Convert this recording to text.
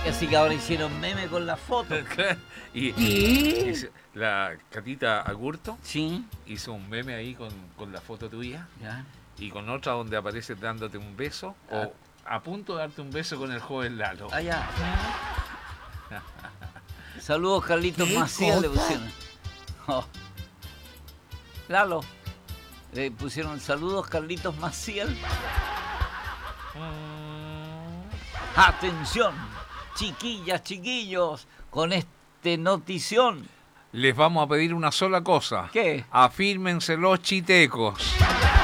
Así que ahora hicieron meme con la foto. y ¿Qué? la Catita Agurto Sí, hizo un meme ahí con la foto tuya ya. y con otra donde apareces dándote un beso o a punto de darte un beso con el joven Lalo. Allá. Saludos, Carlitos Maciel, le pusieron. Oh. Lalo. Le pusieron saludos, Carlitos Maciel. Atención, chiquillas, chiquillos, con este notición. Les vamos a pedir una sola cosa. ¿Qué? Afírmense los chitecos.